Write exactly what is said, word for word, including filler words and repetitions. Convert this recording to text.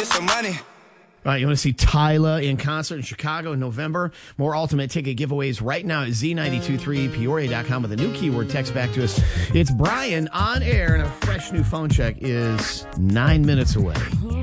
get some money. All right, you want to see Tyla in concert in Chicago in November? More ultimate ticket giveaways right now at Z nine two three Peoria dot com with a new keyword. Text back to us. It's Brian on air, and a fresh new phone check is nine minutes away.